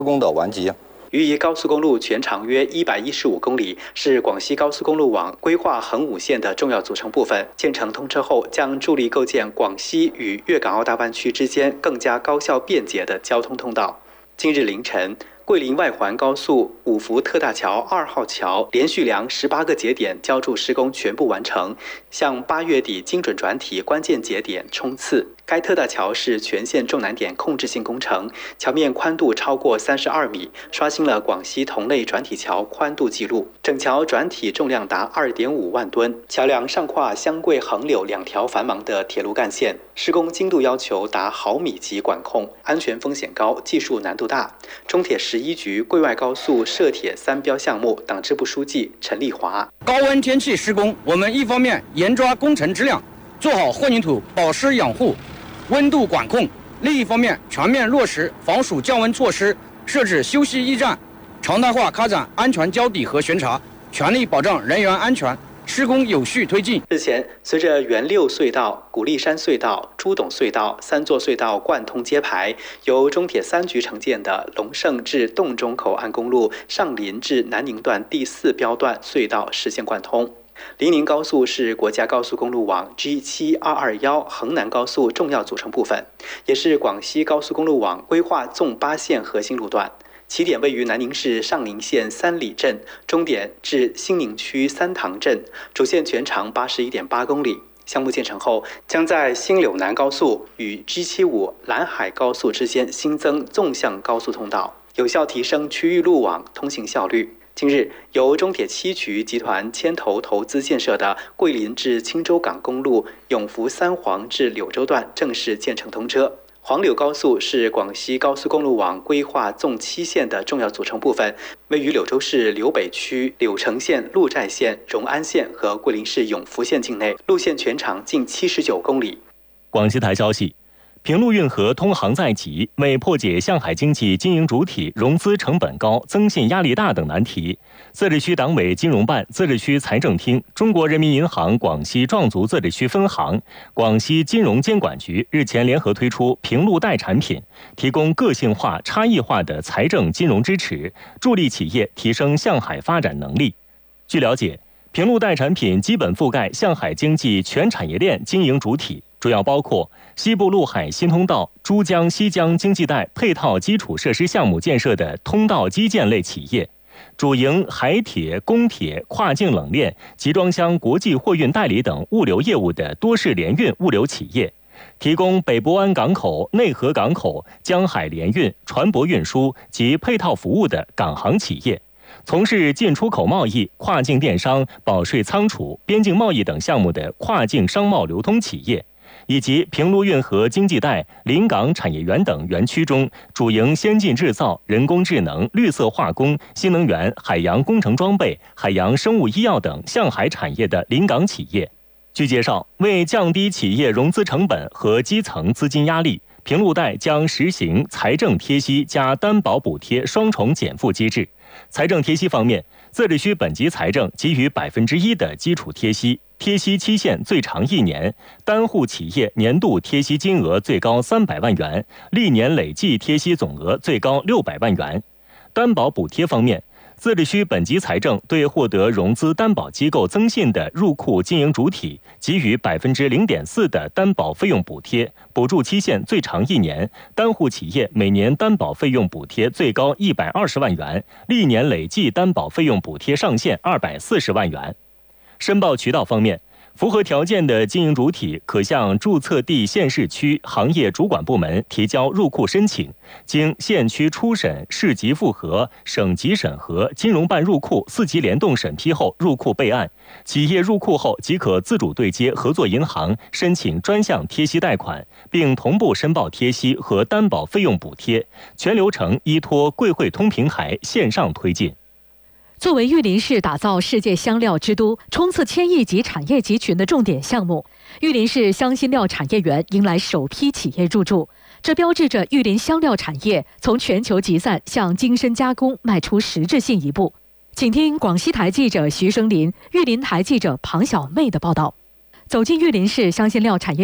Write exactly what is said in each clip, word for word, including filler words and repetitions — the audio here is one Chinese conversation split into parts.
工的完结。 渝宜高速公路全长约一百一十五公里，是广西高速公路网规划横五线的重要组成部分。建成通车后，将助力构建广西与粤港澳大湾区之间更加高效便捷的交通通道。近日凌晨，桂林外环高速五福特大桥二号桥连续梁十八个节点浇筑施工全部完成，向八月底精准转体关键节点冲刺。该特大桥是全线重难点控制性工程，桥面宽度超过三十二米，刷新了广西同类转体桥宽度纪录。整桥转体重量达二点五万吨，桥梁上跨湘桂横柳两条繁忙的铁路干线，施工精度要求达毫米级管控，安全风险高，技术难度大。中铁十一局桂外高速涉铁三标项目党支部书记陈立华： 高温天气施工，我们一方面严抓工程质量，做好混凝土保湿养护、温度管控；另一方面，全面落实防暑降温措施，设置休息驿站，常态化开展安全交底和巡查，全力保障人员安全，施工有序推进。 日前，随着原六隧道、古力山隧道、朱董隧道三座隧道贯通揭牌，由中铁三局承建的龙胜至洞中口岸公路上林至南宁段第四标段隧道实现贯通。临宁高速是国家高速公路网 G 七二二一横南高速重要组成部分，也是广西高速公路网规划纵八线核心路段。起点位于南宁市上宁县三里镇，终点至兴宁区三塘镇，主线全长八十一点八公里。项目建成后，将在新柳南高速与 G 七五蓝海高速之间新增纵向高速通道，有效提升区域路网通行效率。近日，由中铁七局集团牵头投资建设的桂林至青州港公路永福三黄至柳州段正式建成通车。黄柳高速是广西高速公路网规划纵七线的重要组成部分，位于柳州市柳北区柳城县鹿寨县、荣安县和桂林市永福县境内，路线全长近七十九公里。 广西台消息，平陆运河通航在即，为破解向海经济经营主体融资成本高、增信压力大等难题，自治区党委金融办、自治区财政厅、中国人民银行广西壮族自治区分行、广西金融监管局日前联合推出平陆贷产品，提供个性化、差异化的财政金融支持，助力企业提升向海发展能力。据了解，平陆贷产品基本覆盖向海经济全产业链经营主体，主要包括西部陆海新通道、珠江西江经济带配套基础设施项目建设的通道基建类企业，主营海铁、公铁、跨境冷链、集装箱国际货运代理等物流业务的多式联运物流企业，提供北博湾港口、内河港口、江海联运、船舶运输及配套服务的港航企业，从事进出口贸易、跨境电商、保税仓储、边境贸易等项目的跨境商贸流通企业，以及平陆运河经济带、临港产业园等园区中主营先进制造、人工智能、绿色化工、新能源、海洋工程装备、海洋生物医药等向海产业的临港企业。据介绍，为降低企业融资成本和基层资金压力，平陆贷将实行财政贴息加担保补贴双重减负机制。财政贴息方面，自治区本级财政给予百分之一的基础贴息，贴息期限最长一年，单户企业年度贴息金额最高三百万元，历年累计贴息总额最高六百万元。担保补贴方面，自治区本级财政对获得融资担保机构增信的入库经营主体给予百分之零点四的担保费用补贴，补助期限最长一年，单户企业每年担保费用补贴最高一百二十万元，历年累计担保费用补贴上限二百四十万元。申报渠道方面，符合条件的经营主体可向注册地县市区行业主管部门提交入库申请，经县区初审、市级复核、省级审核、金融办入库四级联动审批后入库备案。企业入库后即可自主对接合作银行申请专项贴息贷款，并同步申报贴息和担保费用补贴，全流程依托贵汇通平台线上推进。 作为玉林市打造世界香料之都、冲刺千亿级产业集群的重点项目，玉林市香辛料产业园迎来首批企业入驻，这标志着玉林香料产业从全球集散向精深加工迈出实质性一步。请听广西台记者徐生林、玉林台记者庞小妹的报道。走进玉林市香辛料产业园，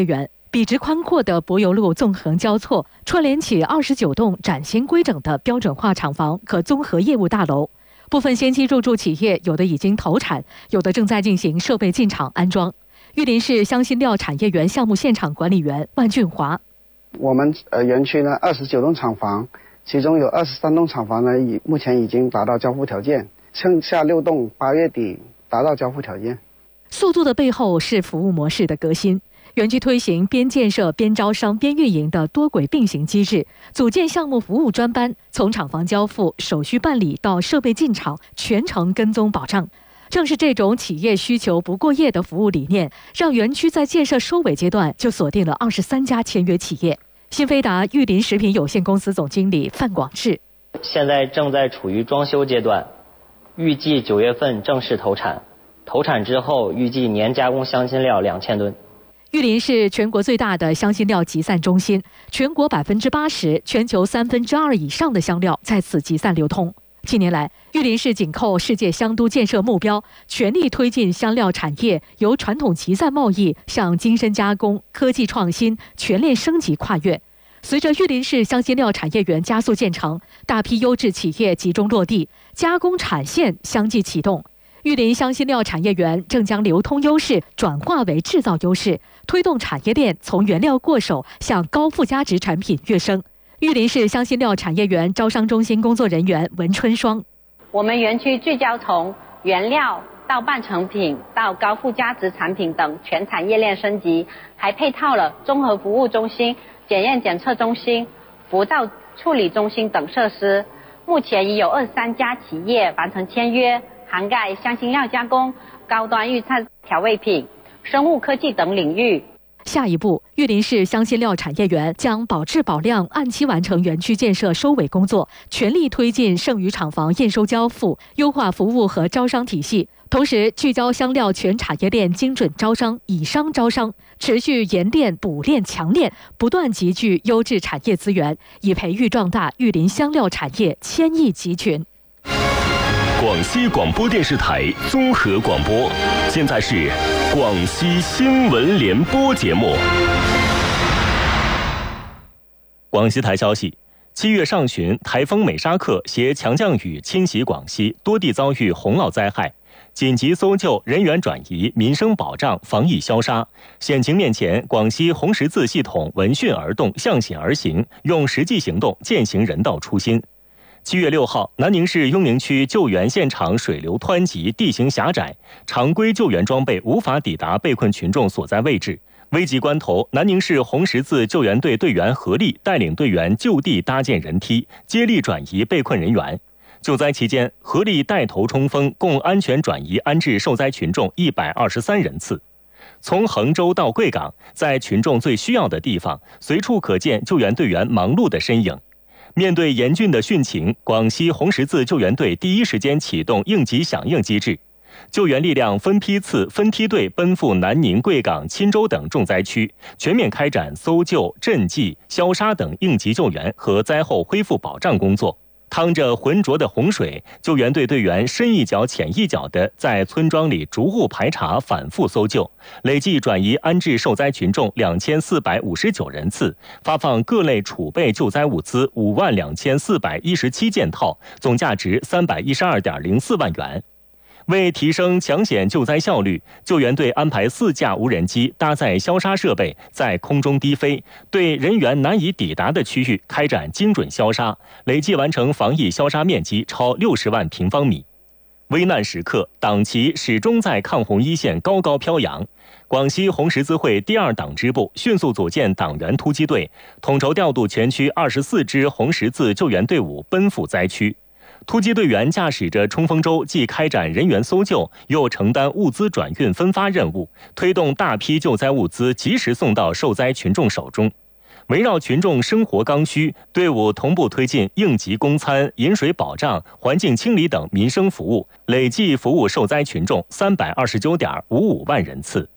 笔直宽阔的柏油路纵横交错，串联起二十九栋崭新规整的标准化厂房和综合业务大楼。部分先期入驻企业，有的已经投产，有的正在进行设备进场安装。玉林市香辛料产业园项目现场管理员万俊华： 我们呃园区呢二十九栋厂房，其中有二十三栋厂房呢已目前已经达到交付条件，剩下六栋八月底达到交付条件。 速度的背后是服务模式的革新。园区推行边建设边招商边运营的多轨并行机制，组建项目服务专班，从厂房交付、手续办理到设备进场，全程跟踪保障。正是这种企业需求不过夜的服务理念，让园区在建设收尾阶段就锁定了二十三家签约企业。新飞达玉林食品有限公司总经理范广志： 现在正在处于装修阶段，预计九月份正式投产。投产之后，预计年加工香辛料两千吨。 玉林是全国最大的香辛料集散中心，全国百分之八十、全球三分之二以上的香料在此集散流通。近年来，玉林市紧扣世界香都建设目标，全力推进香料产业由传统集散贸易向精深加工、科技创新、全链升级跨越。随着玉林市香辛料产业园加速建成，大批优质企业集中落地，加工产线相继启动。玉林香辛料产业园正将流通优势转化为制造优势，推动产业链从原料过手向高附加值产品跃升。玉林市香辛料产业园招商中心工作人员文春双： 我们园区聚焦从原料到半成品到高附加值产品等全产业链升级，还配套了综合服务中心、检验检测中心、浮躁处理中心等设施。目前已有二十三家企业完成签约，涵盖香辛料加工、高端预菜调味品、生物科技等领域。 下一步，玉林市香辛料产业园将保质保量，按期完成园区建设收尾工作，全力推进剩余厂房验收交付，优化服务和招商体系。同时，聚焦香料全产业链精准招商、以商招商，持续研炼、补炼、强炼，不断集聚优质产业资源，以培育壮大玉林香料产业千亿集群。 广西广播电视台综合广播，现在是广西新闻联播节目。广西台消息，七月上旬，台风美沙克携强降雨侵袭广西，多地遭遇洪涝灾害，紧急搜救、人员转移、民生保障、防疫消杀。险情面前，广西红十字系统闻讯而动，向险而行，用实际行动践行人道初心。七月六号，南宁市雍宁区救援现场水流湍急，地形狭窄，常规救援装备无法抵达被困群众所在位置。危急关头，南宁市红十字救援队队员合力带领队员就地搭建人梯，接力转移被困人员。救灾期间，合力带头冲锋，共安全转移安置受灾群众一百二十三人次。从衡州到贵港，在群众最需要的地方，随处可见救援队员忙碌的身影。面对严峻的汛情，广西红十字救援队第一时间启动应急响应机制，救援力量分批次、分梯队奔赴南宁、贵港、钦州等重灾区，全面开展搜救、赈济、消杀等应急救援和灾后恢复保障工作。趟着浑浊的洪水，救援队队员深一脚浅一脚地在村庄里逐户排查、反复搜救，累计转移安置受灾群众两千四百五十九人次，发放各类储备救灾物资五万两千四百一十七件套，总价值三百一十二点零四万元。为提升抢险救灾效率，救援队安排四架无人机搭载消杀设备在空中低飞，对人员难以抵达的区域开展精准消杀，累计完成防疫消杀面积超六十万平方米。危难时刻，党旗始终在抗洪一线高高飘扬。广西红十字会第二党支部迅速组建党员突击队，统筹调度全区二十四支红十字救援队伍奔赴灾区。突击队员驾驶着冲锋舟，既开展人员搜救，又承担物资转运分发任务，推动大批救灾物资及时送到受灾群众手中。围绕群众生活刚需，队伍同步推进应急供餐、饮水保障、环境清理等民生服务，累计服务受灾群众三百二十九点五五万人次。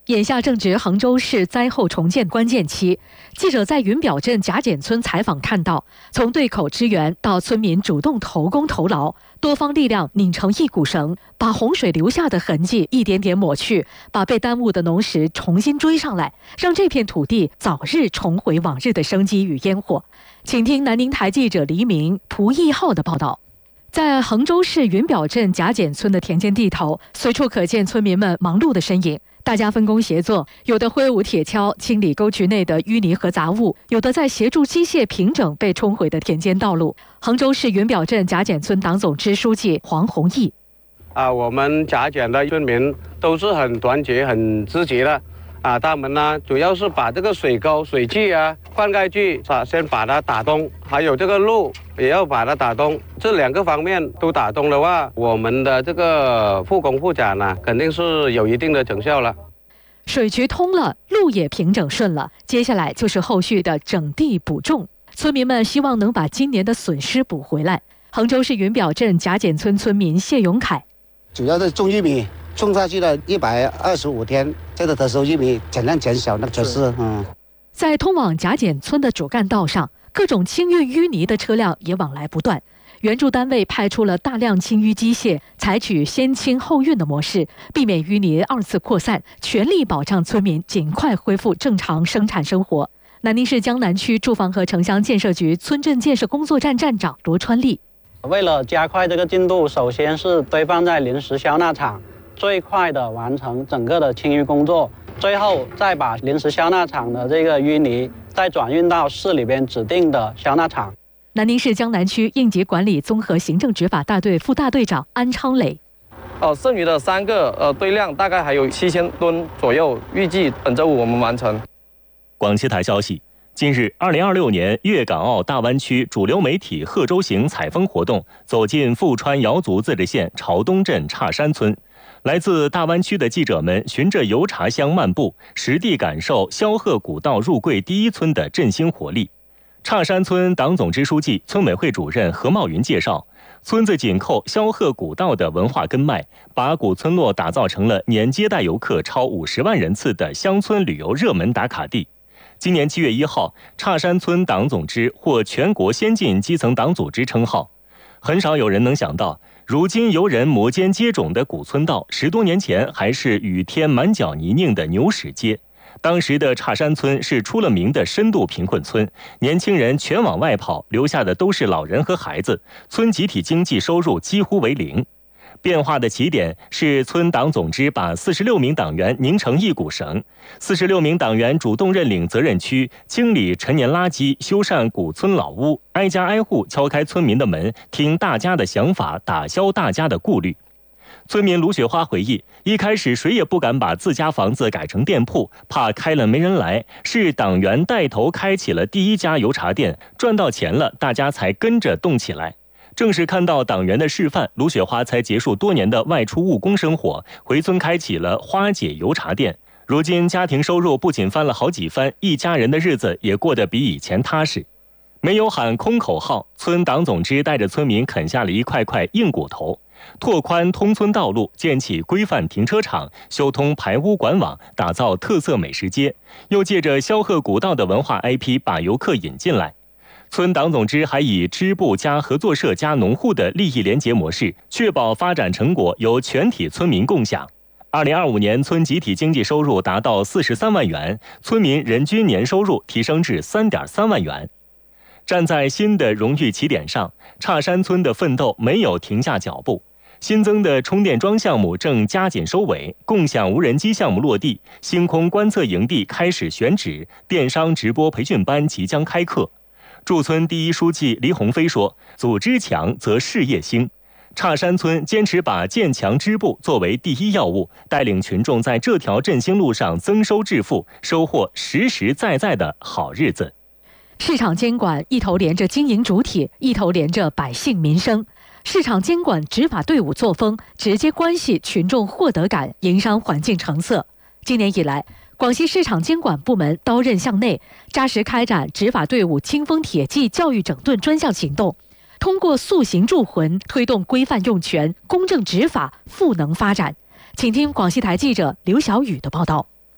眼下正值杭州市灾后重建关键期，记者在云表镇贾简村采访看到，从对口支援到村民主动投工投劳，多方力量拧成一股绳，把洪水留下的痕迹一点点抹去，把被耽误的农时重新追上来，让这片土地早日重回往日的生机与烟火。请听南宁台记者黎明、蒲义浩的报道。在杭州市云表镇贾简村的田间地头，随处可见村民们忙碌的身影。大家分工协作，有的挥舞铁锹清理沟渠内的淤泥和杂物，有的在协助机械平整被冲毁的田间道路。杭州市云表镇贾简村党总支书记黄宏义： 啊，我们贾简的村民都是很团结、很积极的。啊，他们呢主要是把这个水沟、水渠啊、灌溉渠啊，先把它打通，还有这个路也要把它打通。这两个方面都打通的话，我们的这个复工复产呢，肯定是有一定的成效了。 水渠通了，路也平整顺了，接下来就是后续的整地补种。村民们希望能把今年的损失补回来。杭州市云表镇贾简村村民谢永凯： 主要是种玉米。种下去了一百二十五天，这个的时候玉米产量减少，那就是嗯。 在通往贾简村的主干道上，各种清运淤泥的车辆也往来不断。援助单位派出了大量清淤机械，采取先清后运的模式，避免淤泥二次扩散，全力保障村民尽快恢复正常生产生活。南宁市江南区住房和城乡建设局村镇建设工作站站长罗川丽： 为了加快这个进度，首先是堆放在临时消纳场，最快的完成整个的清淤工作，最后再把临时消纳场的这个淤泥再转运到市里边指定的消纳场。 南宁市江南区应急管理综合行政执法大队副大队长安昌磊： 呃，剩余的三个呃堆量大概还有七千吨左右，预计本周五我们完成。 广西台消息。近日，二零二六年粤港澳大湾区主流媒体贺州行采风活动走进富川瑶族自治县潮东镇岔山村。来自大湾区的记者们循着油茶乡漫步，实地感受萧贺古道入桂第一村的振兴活力。岔山村党总支书记、村委会主任何茂云介绍，村子紧扣萧贺古道的文化根脉，把古村落打造成了年接待游客超五十万人次的乡村旅游热门打卡地。今年七月一号，岔山村党总支获全国先进基层党组织称号。很少有人能想到，如今游人摩肩接踵的古村道，十多年前还是雨天满脚泥泞的牛屎街。当时的岔山村是出了名的深度贫困村，年轻人全往外跑，留下的都是老人和孩子，村集体经济收入几乎为零。变化的起点是村党总支把四十六名党员拧成一股绳，四十六名党员主动认领责任区，清理陈年垃圾，修缮古村老屋，挨家挨户敲开村民的门，听大家的想法，打消大家的顾虑。村民卢雪花回忆，一开始谁也不敢把自家房子改成店铺，怕开了没人来，是党员带头开启了第一家油茶店，赚到钱了，大家才跟着动起来。正是看到党员的示范，卢雪花才结束多年的外出务工生活，回村开启了花姐油茶店。如今家庭收入不仅翻了好几番，一家人的日子也过得比以前踏实。没有喊空口号，村党总支带着村民啃下了一块块硬骨头，拓宽通村道路，建起规范停车场，修通排污管网，打造特色美食街，又借着萧贺古道的文化 I P 把游客引进来。村党总支还以支部加合作社加农户的利益联结模式，确保发展成果由全体村民共享。二零二五年，村集体经济收入达到四十三万元，村民人均年收入提升至三点三万元。站在新的荣誉起点上，岔山村的奋斗没有停下脚步。新增的充电桩项目正加紧收尾，共享无人机项目落地，星空观测营地开始选址，电商直播培训班即将开课。驻村第一书记黎鸿飞说：“组织强则事业兴。”岔山村坚持把建强支部作为第一要务，带领群众在这条振兴路上增收致富，收获实实在在的好日子。 市场监管一头连着经营主体，一头连着百姓民生。市场监管执法队伍作风直接关系群众获得感、营商环境成色。今年以来，广西市场监管部门刀刃向内，扎实开展执法队伍清风铁骑教育整顿专项行动，通过塑形铸魂，推动规范用权、公正执法、赋能发展。请听广西台记者刘小雨的报道。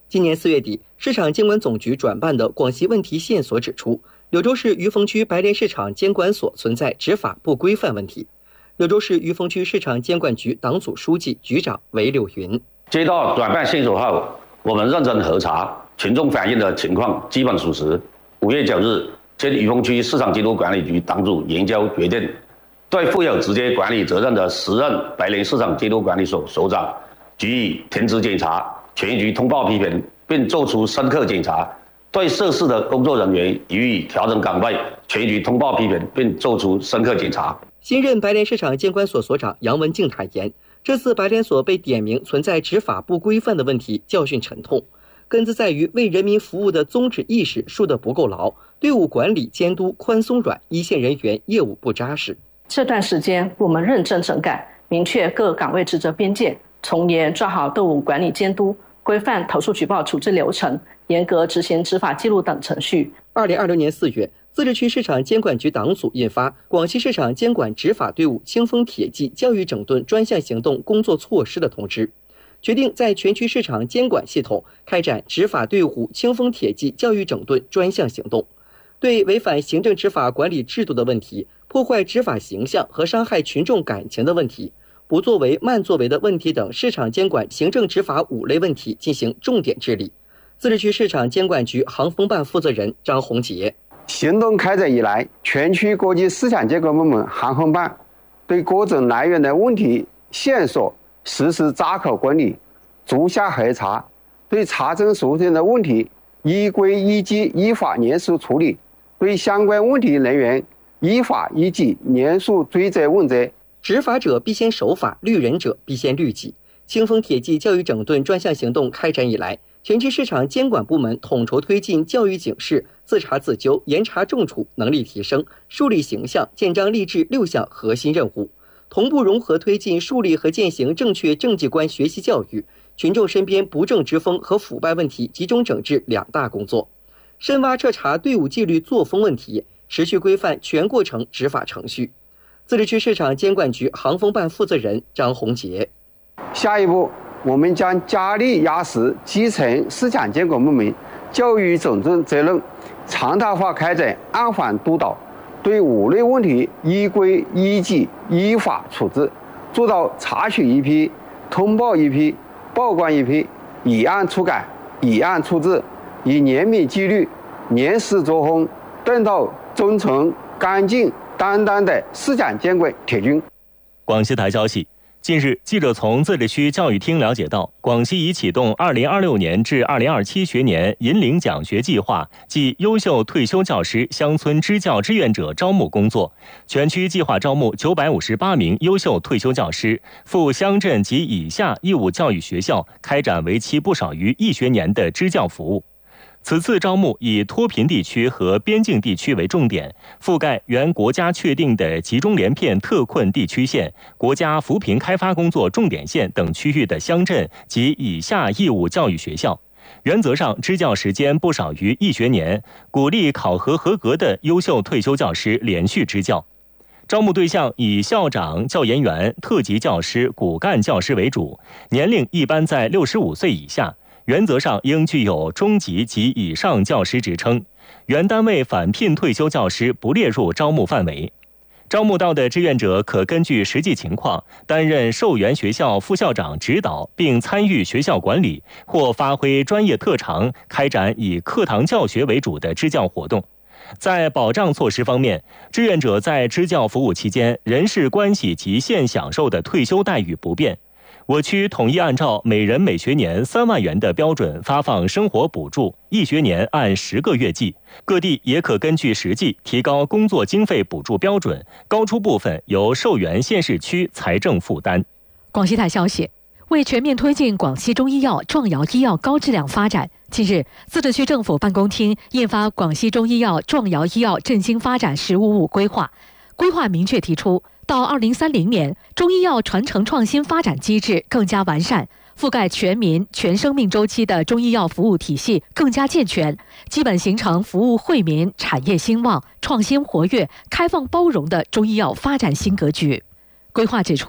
今年四月底，市场监管总局转办的广西问题线索指出，柳州市余丰区白莲市场监管所存在执法不规范问题。柳州市余丰区市场监管局党组书记、局长韦柳云： 接到转办线索后，我们认真核查，群众反映的情况基本属实。五月九日，经余丰区市场监督管理局党组研究决定，对负有直接管理责任的时任白莲市场监督管理所所长予以停职检查，全局通报批评，并作出深刻检查。对涉事的工作人员予以调整岗位，全局通报批评，并作出深刻检查。 新任白莲市场监管所所长杨文静坦言，这次白莲所被点名存在执法不规范的问题，教训沉痛。根子在于为人民服务的宗旨意识树得不够牢，队伍管理监督宽松软，一线人员业务不扎实。 这段时间我们认真整改，明确各岗位职责边界，从严抓好队伍管理监督，规范投诉举报处置流程，严格执行执法记录等程序。 二零二零年四月，自治区市场监管局党组印发《广西市场监管执法队伍清风铁骑教育整顿专项行动工作措施》的通知，决定在全区市场监管系统开展执法队伍清风铁骑教育整顿专项行动，对违反行政执法管理制度的问题、破坏执法形象和伤害群众感情的问题、不作为、慢作为的问题等市场监管行政执法五类问题进行重点治理。自治区市场监管局航风办负责人张宏杰： 行动开展以来，全区各级市场监管部门航风办对各种来源的问题线索实施闸口管理，逐项核查，对查证出现的问题依规依纪依法严肃处理，对相关问题人员依法依纪严肃追责问责。 执法者必先守法，律人者必先律己。清风铁骑教育整顿专项行动开展以来，全区市场监管部门统筹推进教育警示、自查自纠、严查重处、能力提升、树立形象、建章立志六项核心任务，同步融合推进树立和践行正确政绩观学习教育、群众身边不正之风和腐败问题集中整治两大工作，深挖彻查队伍纪律作风问题，持续规范全过程执法程序。自治区市场监管局航风办负责人张宏杰： 下一步，我们将加力压实基层市场监管部门教育整顿责任，常态化开展暗访督导，对五类问题依规依纪依法处置，做到查取一批、通报一批、报关一批，以案处改，以案处置，以严明纪律、严实作风，锻造忠诚、干净、担当的市场监管铁军。 广西台消息，近日，记者从自治区教育厅了解到，广西已启动二零二六年至二零二七学年引领奖学计划暨优秀退休教师乡村支教志愿者招募工作，全区计划招募九百五十八名优秀退休教师，赴乡镇及以下义务教育学校开展为期不少于一学年的支教服务。此次招募以脱贫地区和边境地区为重点，覆盖原国家确定的集中连片特困地区县、国家扶贫开发工作重点县等区域的乡镇及以下义务教育学校。原则上，支教时间不少于一学年，鼓励考核合格的优秀退休教师连续支教。招募对象以校长、教研员、特级教师、骨干教师为主，年龄一般在六十五岁以下。原则上应具有中级及以上教师职称，原单位返聘退休教师不列入招募范围。招募到的志愿者可根据实际情况担任受援学校副校长指导，并参与学校管理，或发挥专业特长，开展以课堂教学为主的支教活动。在保障措施方面，志愿者在支教服务期间，人事关系及现享受的退休待遇不变。我区统一按照每人每学年三万元的标准发放生活补助，一学年按十个月计。各地也可根据实际提高工作经费补助标准，高出部分由受援县市区财政负担。 广西台消息，为全面推进广西中医药、壮瑶医药高质量发展，近日，自治区政府办公厅印发《广西中医药、壮瑶医药振兴发展“十五五”规划》，规划明确提出，到二零三零年，中医药传承创新发展机制更加完善，覆盖全民全生命周期的中医药服务体系更加健全，基本形成服务惠民、产业兴旺、创新活跃、开放包容的中医药发展新格局。规划指出，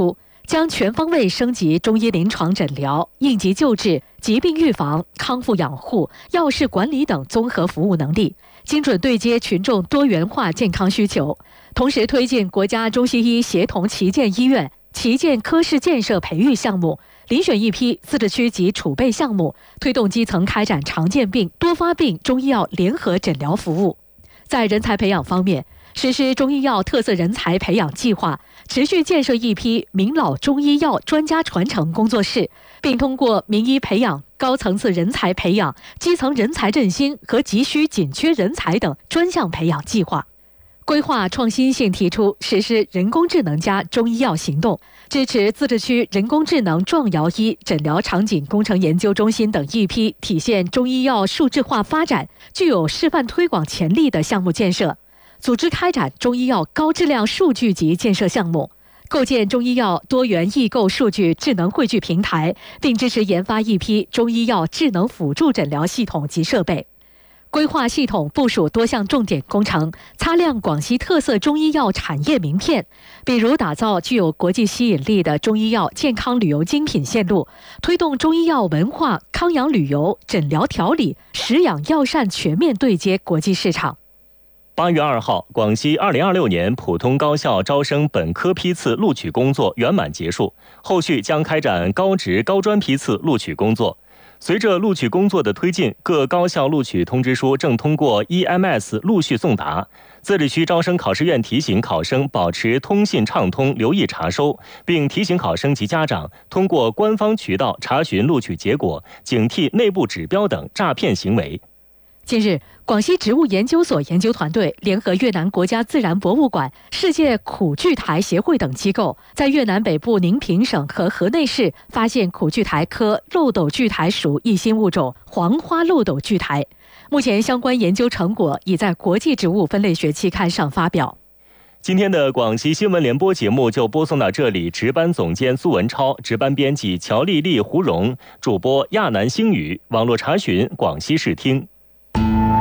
将全方位升级中医临床诊疗、应急救治、疾病预防、康复养护、药事管理等综合服务能力，精准对接群众多元化健康需求。同时推进国家中西医协同旗舰医院、旗舰科室建设培育项目，遴选一批自治区级储备项目，推动基层开展常见病、多发病中医药联合诊疗服务。在人才培养方面，实施中医药特色人才培养计划，持续建设一批名老中医药专家传承工作室，并通过名医培养、高层次人才培养、基层人才振兴和急需紧缺人才等专项培养计划。规划创新性提出实施人工智能加中医药行动，支持自治区人工智能壮瑶医诊疗场景工程研究中心等一批体现中医药数字化发展、具有示范推广潜力的项目建设，组织开展中医药高质量数据集建设项目，构建中医药多元易购数据智能汇聚平台，并支持研发一批中医药智能辅助诊疗系统及设备。规划系统部署多项重点工程，擦亮广西特色中医药产业名片，比如打造具有国际吸引力的中医药健康旅游精品线路，推动中医药文化、康养旅游、诊疗调理、食养药膳全面对接国际市场。 八月二号，广西二零二六年普通高校招生本科批次录取工作圆满结束，后续将开展高职高专批次录取工作。随着录取工作的推进，各高校录取通知书正通过 E M S 陆续送达。自治区招生考试院提醒考生保持通信畅通，留意查收，并提醒考生及家长通过官方渠道查询录取结果，警惕内部指标等诈骗行为。 近日，广西植物研究所研究团队联合越南国家自然博物馆、世界苦苣苔协会等机构，在越南北部宁平省和河内市发现苦苣苔科漏斗苣苔属一新物种黄花漏斗苣苔。目前相关研究成果已在国际植物分类学期刊上发表。 今天的广西新闻联播节目就播送到这里，值班总监苏文超，值班编辑乔丽丽、胡蓉，主播亚楠星宇，网络查询广西视听。